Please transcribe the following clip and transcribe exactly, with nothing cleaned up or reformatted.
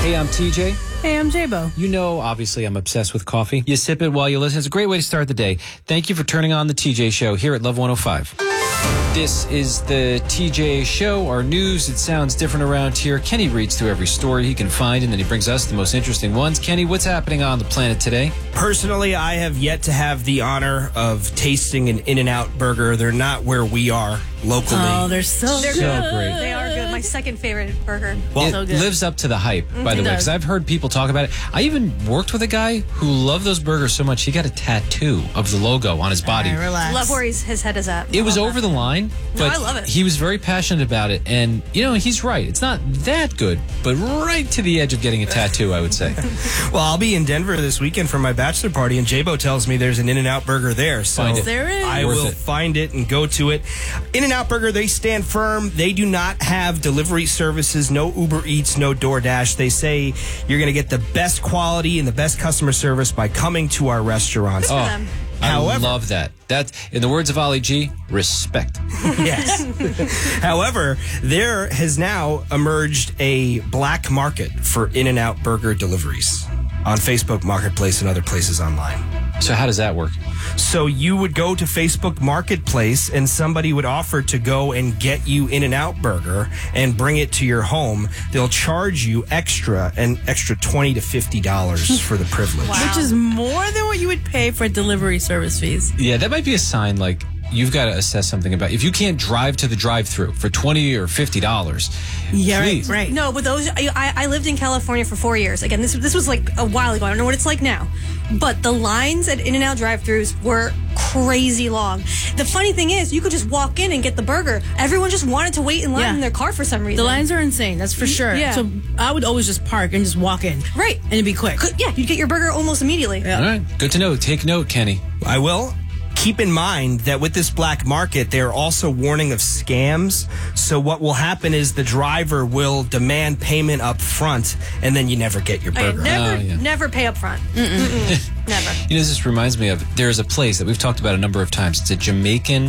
Hey, I'm T J. Hey, I'm J-Bo. You know, obviously, I'm obsessed with coffee. You sip it while you listen. It's a great way to start the day. Thank you for turning on the T J Show here at Love one oh five. This is the T J Show, our news. It sounds different around here. Kenny reads through every story he can find, and then he brings us the most interesting ones. Kenny, what's happening on the planet today? Personally, I have yet to have the honor of tasting an In-N-Out burger. They're not where we are locally. Oh, they're so, They're So good. great. They are good. My second favorite burger. Well, It so good. lives up to the hype, by the It way, does. because I've heard people talk about it. I even worked with a guy who loved those burgers so much, he got a tattoo of the logo on his body. All right, relax. Love where he's, his head is at. It was Love over that. the line, No, but I love it. he was very passionate about it. And, you know, he's right. It's not that good, but right to the edge of getting a tattoo, I would say. well, I'll be in Denver this weekend for my bachelor party, and J-Bo tells me there's an In-N-Out burger there. So Find it. There is. I Worth will it. find it and go to it. In-N-Out Burger, they stand firm. They do not have delivery services, no Uber Eats, no DoorDash. They say you're going to get the best quality and the best customer service by coming to our restaurants. Oh, them. I However- love that. That's, in the words of Ali G, respect. Yes. However, there has now emerged a black market for In-N-Out Burger deliveries on Facebook Marketplace and other places online. So how does that work? So you would go to Facebook Marketplace and somebody would offer to go and get you In-N-Out Burger and bring it to your home. They'll charge you extra, an extra twenty to fifty dollars for the privilege. Wow. Which is more than what you would pay for delivery service fees. Yeah, that might be a sign, like, you've got to assess something about, if you can't drive to the drive-thru for twenty or fifty dollars, Yeah, right, please. right. No, but those I, I I lived in California for four years. Again, this this was like a while ago. I don't know what it's like now, but the lines at In-N-Out drive-thrus were crazy long. The funny thing is, you could just walk in and get the burger. Everyone just wanted to wait in line Yeah. in their car for some reason. The lines are insane, that's for sure. Yeah. So I would always just park and just walk in. Right. And it'd be quick. Could- yeah, you'd get your burger almost immediately. Yeah. All right, good to know. Take note, Kenny. I will. Keep in mind that with this black market, they're also warning of scams. So what will happen is the driver will demand payment up front, and then you never get your I burger. never, Oh, yeah. never pay up front. Mm-mm. Never. You know, this reminds me of, there's a place that we've talked about a number of times. It's a Jamaican